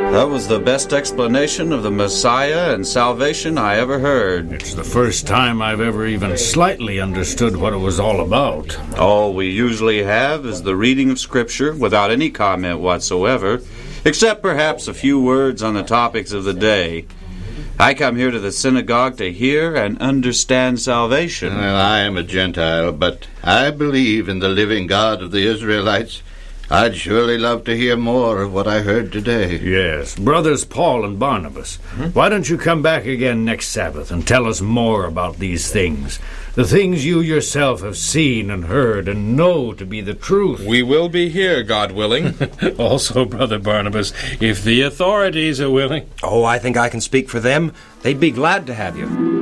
That was the best explanation of the Messiah and salvation I ever heard. It's the first time I've ever even slightly understood what it was all about. All we usually have is the reading of Scripture without any comment whatsoever, except perhaps a few words on the topics of the day. I come here to the synagogue to hear and understand salvation. Well, I am a Gentile, but I believe in the living God of the Israelites. I'd surely love to hear more of what I heard today. Yes, brothers Paul and Barnabas, why don't you come back again next Sabbath and tell us more about these things? The things you yourself have seen and heard and know to be the truth. We will be here, God willing. Also, Brother Barnabas, if the authorities are willing. Oh, I think I can speak for them. They'd be glad to have you.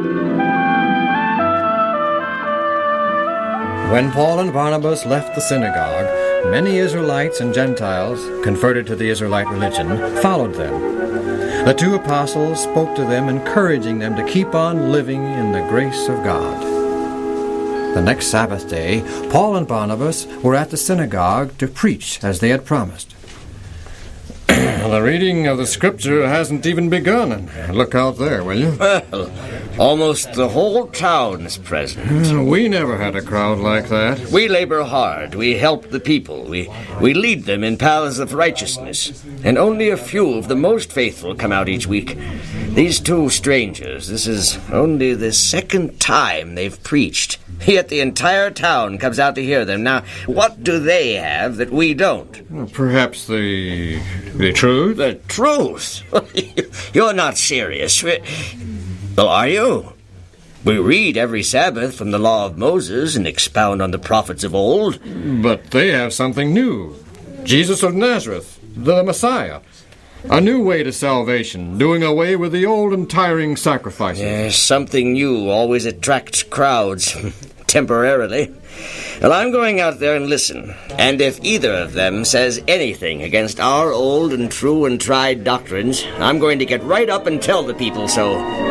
When Paul and Barnabas left the synagogue, many Israelites and Gentiles, converted to the Israelite religion, followed them. The two apostles spoke to them, encouraging them to keep on living in the grace of God. The next Sabbath day, Paul and Barnabas were at the synagogue to preach as they had promised. The reading of the Scripture hasn't even begun. Look out there, will you? Well, almost the whole town is present. We never had a crowd like that. We labor hard. We help the people. We lead them in paths of righteousness. And only a few of the most faithful come out each week. These two strangers, this is only the second time they've preached. Yet the entire town comes out to hear them. Now, what do they have that we don't? Well, perhaps the truth? The truth? You're not serious. Well, are you? We read every Sabbath from the law of Moses and expound on the prophets of old. But they have something new. Jesus of Nazareth, the Messiah. A new way to salvation, doing away with the old and tiring sacrifices. Yes, something new always attracts crowds, temporarily. Well, I'm going out there and listen. And if either of them says anything against our old and true and tried doctrines, I'm going to get right up and tell the people so.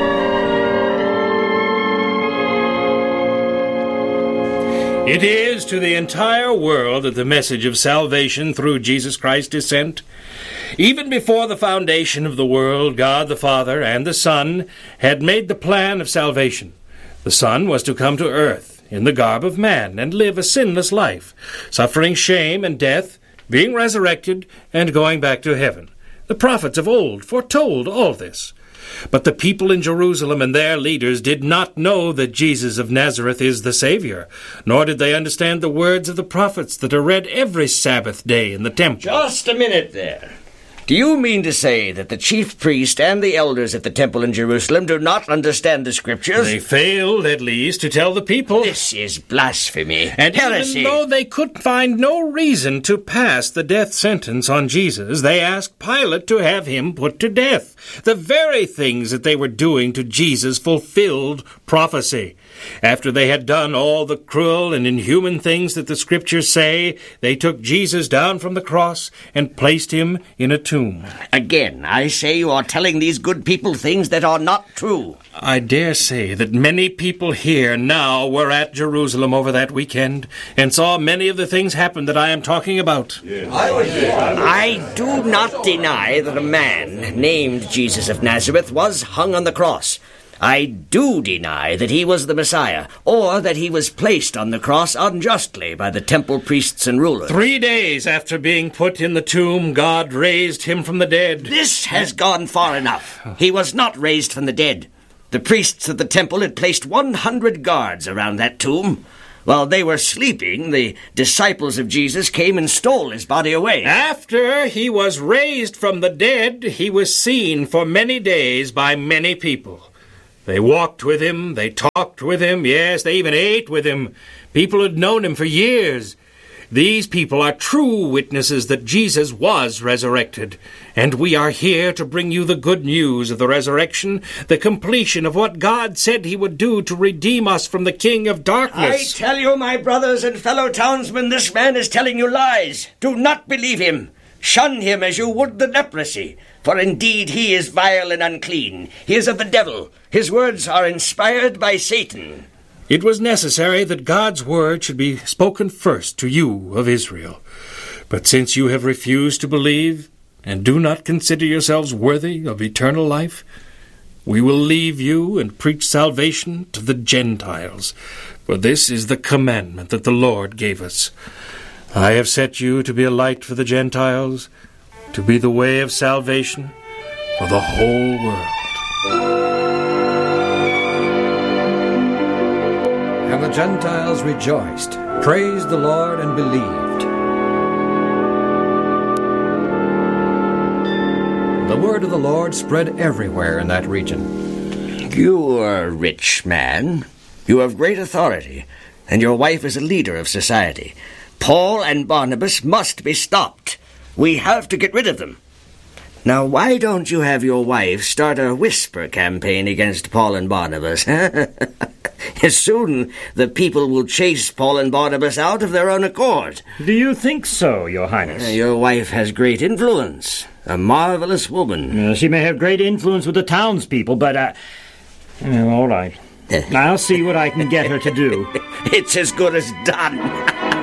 It is to the entire world that the message of salvation through Jesus Christ is sent. Even before the foundation of the world, God the Father and the Son had made the plan of salvation. The Son was to come to earth in the garb of man and live a sinless life, suffering shame and death, being resurrected, and going back to heaven. The prophets of old foretold all this. But the people in Jerusalem and their leaders did not know that Jesus of Nazareth is the Savior, nor did they understand the words of the prophets that are read every Sabbath day in the temple. Just a minute there. Do you mean to say that the chief priest and the elders at the temple in Jerusalem do not understand the Scriptures? They failed, at least, to tell the people. This is blasphemy and heresy. Even though they could find no reason to pass the death sentence on Jesus, they asked Pilate to have him put to death. The very things that they were doing to Jesus fulfilled prophecy. After they had done all the cruel and inhuman things that the Scriptures say, they took Jesus down from the cross and placed him in a tomb. Again, I say you are telling these good people things that are not true. I dare say that many people here now were at Jerusalem over that weekend and saw many of the things happen that I am talking about. Yes. I do not deny that a man named Jesus of Nazareth was hung on the cross. I do deny that he was the Messiah, or that he was placed on the cross unjustly by the temple priests and rulers. 3 days after being put in the tomb, God raised him from the dead. This has gone far enough. He was not raised from the dead. The priests of the temple had placed 100 guards around that tomb. While they were sleeping, the disciples of Jesus came and stole his body away. After he was raised from the dead, he was seen for many days by many people. They walked with him, they talked with him, yes, they even ate with him. People had known him for years. These people are true witnesses that Jesus was resurrected, and we are here to bring you the good news of the resurrection, the completion of what God said he would do to redeem us from the king of darkness. I tell you, my brothers and fellow townsmen, this man is telling you lies. Do not believe him. Shun him as you would the leprosy. For indeed he is vile and unclean. He is of the devil. His words are inspired by Satan. It was necessary that God's word should be spoken first to you of Israel. But since you have refused to believe, and do not consider yourselves worthy of eternal life? We will leave you and preach salvation to the Gentiles, for this is the commandment that the Lord gave us. I have set you to be a light for the Gentiles, to be the way of salvation for the whole world. And the Gentiles rejoiced, praised the Lord, and believed. The word of the Lord spread everywhere in that region. You are a rich man. You have great authority, and your wife is a leader of society. Paul and Barnabas must be stopped. We have to get rid of them. Now, why don't you have your wife start a whisper campaign against Paul and Barnabas? Soon the people will chase Paul and Barnabas out of their own accord. Do you think so, Your Highness? Your wife has great influence. A marvelous woman. She may have great influence with the townspeople, but, all right. I'll see what I can get her to do. It's as good as done.